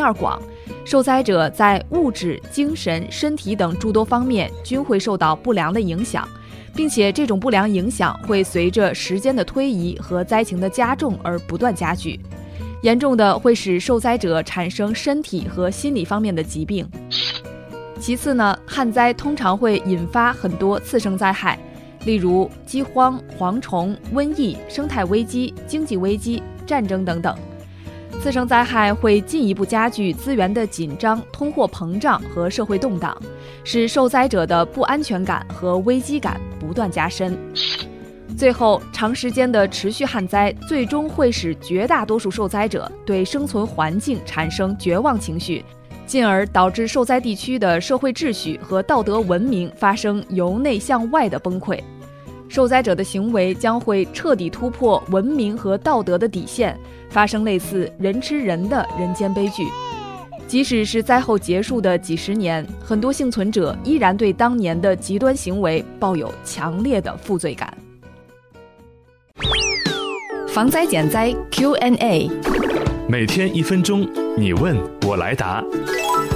而广，受灾者在物质、精神、身体等诸多方面均会受到不良的影响，并且这种不良影响会随着时间的推移和灾情的加重而不断加剧，严重的会使受灾者产生身体和心理方面的疾病。其次呢，旱灾通常会引发很多次生灾害，例如饥荒、蝗虫、瘟疫、生态危机、经济危机、战争等等。次生灾害会进一步加剧资源的紧张、通货膨胀和社会动荡，使受灾者的不安全感和危机感不断加深。最后，长时间的持续旱灾最终会使绝大多数受灾者对生存环境产生绝望情绪，进而导致受灾地区的社会秩序和道德文明发生由内向外的崩溃。受灾者的行为将会彻底突破文明和道德的底线，发生类似人吃人的人间悲剧。即使是灾后结束的几十年，很多幸存者依然对当年的极端行为抱有强烈的负罪感。防灾减灾 Q&A， 每天1分钟，你问我来答。